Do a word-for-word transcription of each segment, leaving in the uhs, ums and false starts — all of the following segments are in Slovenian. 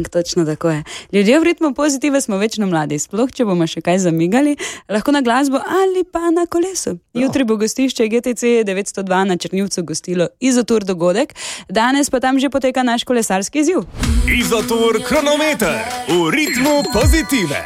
točno tako je. Ljudje v ritmu pozitive smo večno mladi, sploh če bomo še kaj zamigali, lahko na glasbo ali pa na kolesu. Jutri bo gostišče G T C devetsto dva na Črnivcu gostilo Izotur dogodek, danes pa tam že poteka naš kolesarski izziv. Izotur kronometer v ritmu pozitive.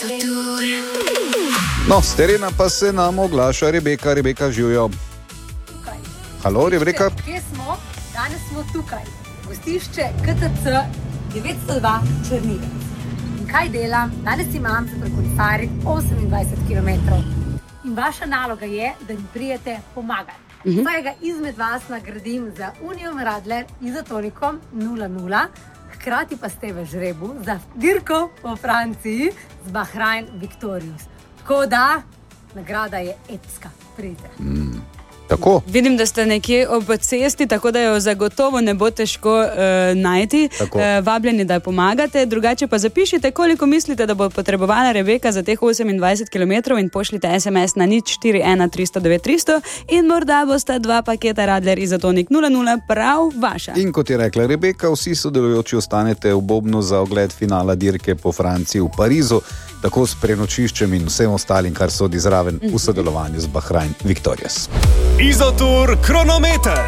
No, s terena pa se nam oglaša Rebeka. Rebeka, živijo. Halo, Rebeka. Kje smo? Danes smo tukaj. Gostišče K T C devetsto dva Črnivec. In kaj delam? Danes imam za kolesariti osemindvajset kilometrov. In vaša naloga je, da mi prijete pomagati. Uh-huh. Svojega izmed vas nagradim za Union Radler izotonikom nula nula, hkrati pa ste v žrebu za dirko po Franciji z Bahrain Victorious. Tako da, nagrada je epska. Prijete. Mm. Tako. Vidim, da ste nekje ob cesti, tako da jo zagotovo ne bo težko uh, najti. Uh, vabljeni, da pomagate. Drugače pa zapišite, koliko mislite, da bo potrebovala Rebeka za teh osemindvajset kilometrov in pošljite S M S na nič štiri ena tristo devet tristo in morda bosta dva paketa Radler Izotonik nula nula prav vaša. In kot je rekla Rebeka, vsi sodelujoči ostanete v Bobnu za ogled finala dirke po Franciji v Parizu, tako s prenočiščem in vsem ostalim, kar sodi zraven v sodelovanju z Bahrain Victorious. Izotur kronometer.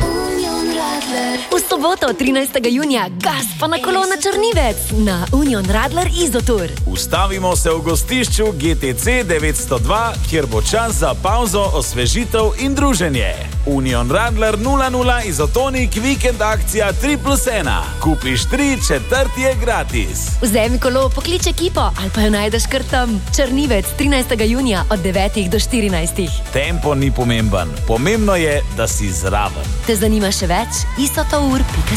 V soboto trinajstega junija gas pa na kolo na Črnivec na Union Radler Izotur. Ustavimo se v gostišču G T C devetsto dva, kjer bo čas za pauzo, osvežitev in druženje. Union Radler nula nula Izotonik vikend akcija tri plus ena. Kupiš tri, četrti je gratis. Vzemi kolo, poklič ekipo ali pa jo najdeš kar tam. Črnivec trinajstega junija od devetih do štirinajstih. Tempo ni pomemben, pomembno je, da si zraven. Te zanima še več? isotour pika si.